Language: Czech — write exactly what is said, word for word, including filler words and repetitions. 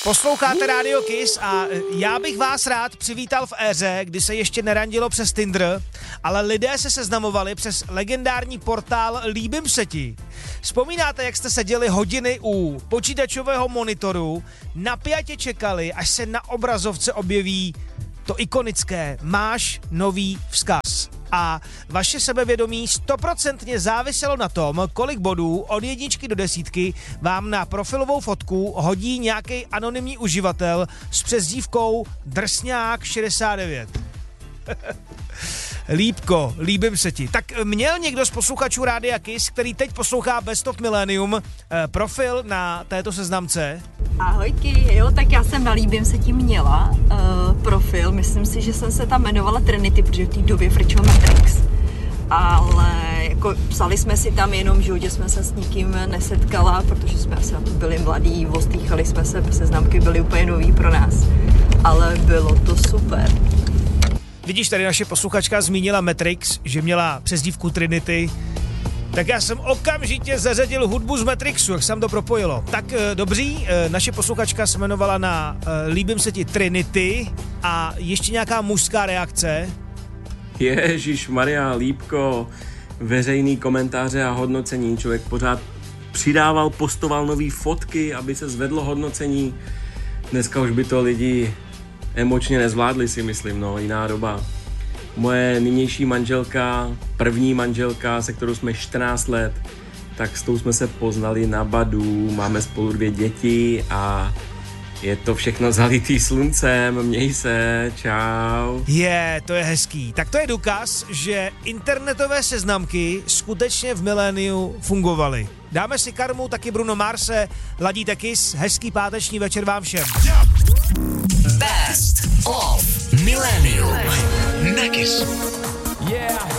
Posloucháte Radio Kiss a já bych vás rád přivítal v éře, kdy se ještě nerandilo přes Tinder, ale lidé se seznamovali přes legendární portál Líbím se ti. Vzpomínáte, jak jste seděli hodiny u počítačového monitoru, napjatě čekali, až se na obrazovce objeví to ikonické máš nový vzkaz. A vaše sebevědomí stoprocentně záviselo na tom, kolik bodů od jedničky do desítky vám na profilovou fotku hodí nějaký anonymní uživatel s přezdívkou Drsňák šedesát devět. Lípko, líbím se ti. Tak měl někdo z posluchačů Rádia Kiss, který teď poslouchá Best of Millennium, eh, profil na této seznamce? Ahojky, jo, tak já jsem na Líbím se ti měla uh, profil, myslím si, že jsem se tam jmenovala Trinity, protože v té době frčel Matrix. Ale jako psali jsme si tam jenom, že že jsme se s nikým nesetkala, protože jsme asi na to byli mladí, ostýchali jsme se, seznamky byly úplně nový pro nás. Ale bylo to super. Vidíš, tady naše posluchačka zmínila Matrix, že měla přezdívku Trinity, tak já jsem okamžitě zařadil hudbu z Matrixu, jak se tam to propojilo. Tak e, dobří, e, naše posluchačka se jmenovala na e, Líbím se ti Trinity a ještě nějaká mužská reakce. Ježišmarja, Lípko, veřejný komentáře a hodnocení, člověk pořád přidával, postoval nový fotky, aby se zvedlo hodnocení. Dneska už by to lidi emočně nezvládli, si myslím, no, jiná doba. Moje nynější manželka, první manželka, se kterou jsme čtrnáct let, tak s tou jsme se poznali na Badu, máme spolu dvě děti a je to všechno zalitý sluncem, měj se, čau. Je, to je hezký. Tak to je důkaz, že internetové seznamky skutečně v miléniu fungovaly. Dáme si karmu, taky Bruno Marse, ladíte Kiss, hezký páteční večer vám všem. Best of Millennium na Kiss. Yeah.